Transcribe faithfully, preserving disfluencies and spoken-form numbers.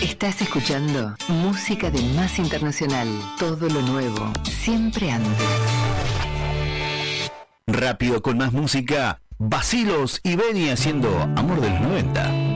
Estás escuchando música de Más Internacional. Todo lo nuevo, siempre antes. Rápido con más música. Bacilos y Beni haciendo Amor de los noventa.